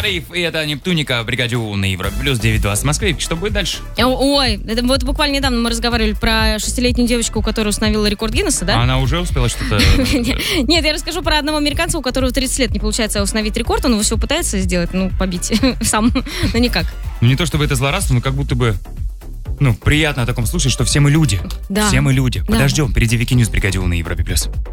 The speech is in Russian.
Шариф, и это Нептуника в бригаде У на Европе. Плюс 9.20 в Москве. Что будет дальше? Ой, это вот буквально недавно мы разговаривали про 6-летнюю девочку, которая установила рекорд Гиннесса, да? А она уже успела что-то... Нет, я расскажу про одного американца, у которого 30 лет не получается установить рекорд. Он его все пытается сделать, побить сам, но никак. Ну, не то чтобы это злорадство, но как будто бы... приятно о таком слушать, что все мы люди. Да. Все мы люди. Да. Подождем, впереди Вики Ньюс в бригаде У на Европе+.